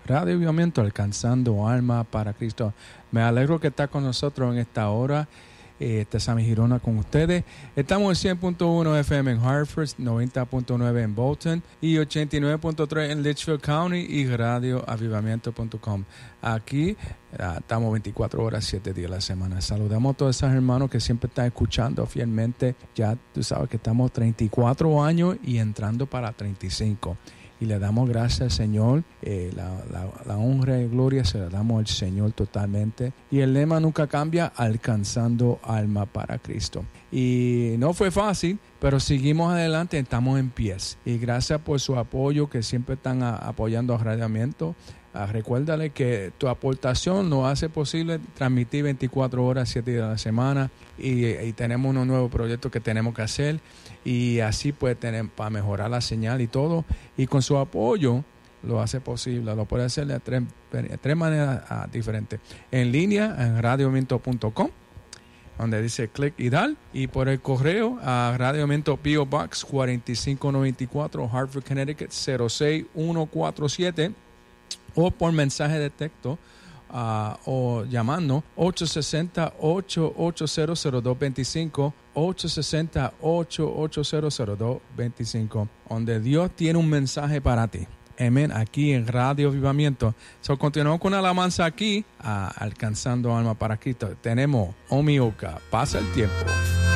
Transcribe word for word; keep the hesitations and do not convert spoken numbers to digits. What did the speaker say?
Radio Avivamiento, alcanzando alma para Cristo. Me alegro que está con nosotros en esta hora. Eh, este es Sammy Girona con ustedes. Estamos en cien punto uno F M en Hartford, noventa punto nueve en Bolton y ochenta y nueve punto tres en Litchfield County y radio avivamiento punto com. Aquí uh, estamos veinticuatro horas, siete días a la semana. Saludamos a todos esos hermanos que siempre están escuchando fielmente. Ya tú sabes que estamos treinta y cuatro años y entrando para treinta y cinco. Y le damos gracias al Señor, eh, la, la, la honra y gloria se la damos al Señor totalmente. Y el lema nunca cambia, alcanzando alma para Cristo. Y no fue fácil, pero seguimos adelante, estamos en pies. Y gracias por su apoyo, que siempre están a, apoyando a Radiamiento. Uh, recuérdale que tu aportación nos hace posible transmitir veinticuatro horas, siete días a la semana. Y, y tenemos unos nuevos proyectos que tenemos que hacer. Y así puede tener para mejorar la señal y todo. Y con su apoyo lo hace posible. Lo puede hacer de tres, de tres maneras uh, diferentes. En línea, en radio avivamiento punto com, donde dice clic y dar. Y por el correo a Radio Avivamiento P O Box cuarenta y cinco noventa y cuatro, Hartford, Connecticut cero seis uno cuatro siete. O por mensaje de texto. Uh, o llamando ocho seis cero, ocho ocho cero, cero dos dos cinco, ocho seis cero, ocho ocho cero, cero dos dos cinco, donde Dios tiene un mensaje para ti. Amén, aquí en Radio Avivamiento. So, continuamos con la alabanza aquí, uh, alcanzando alma para Cristo. Tenemos Omioka, pasa el tiempo.